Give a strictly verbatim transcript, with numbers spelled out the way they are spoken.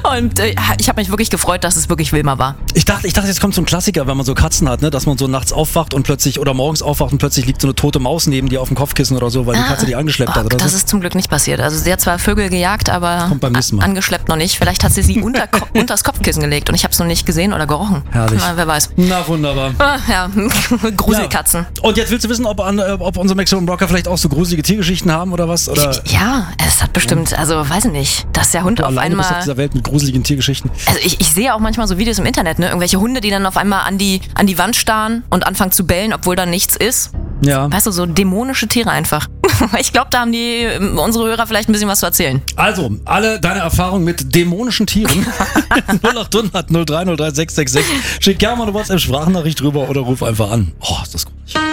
Und äh, ich habe mich wirklich gefreut, dass es wirklich Wilma war. Ich dachte, ich dachte, jetzt kommt so ein Klassiker, wenn man so Katzen hat, ne, dass man so nachts aufwacht und plötzlich oder morgens aufwacht und plötzlich liegt so eine tote Maus neben dir auf dem Kopfkissen oder so, weil die Katze die angeschleppt oh, hat oder das so. ist zum Glück nicht passiert. Also sie hat zwar Vögel gejagt, aber Kommt beim nächsten Mal. angeschleppt noch nicht. Vielleicht hat sie sie unter Ko- unters Kopfkissen gelegt und ich habe es noch nicht gesehen oder gerochen. Herrlich. Na, wer weiß. Na, wunderbar. Ah, ja, Gruselkatzen. Ja. Und jetzt willst du wissen, ob, an, ob unsere Maximum Rocker vielleicht auch so gruselige Tiergeschichten haben oder was? Oder? Ich, ja, es hat bestimmt, also weiß ich nicht, dass der Hund du auf alleine bist auf einmal... dieser Welt mit gruseligen Tiergeschichten. Also ich, ich sehe auch manchmal so Videos im Internet, ne? Irgendwelche Hunde, die dann auf einmal an die, an die Wand starren und anfangen zu bellen, obwohl da nichts ist. Ja. Weißt du, so dämonische Tiere einfach. Ich glaube, da haben die unsere Hörer vielleicht ein bisschen was zu erzählen. Also, alle deine Erfahrungen mit dämonischen Tieren. null acht hundert null drei null drei sechs sechs sechs. Schick gerne mal eine WhatsApp-Sprachnachricht drüber oder ruf einfach an. Oh, ist das gut.